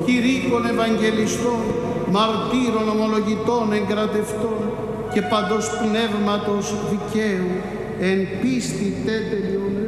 κηρύκων Ευαγγελιστών, μαρτύρων ομολογητών εγκρατευτών και παντός πνεύματος δικαίου, εν πίστη τέτελειον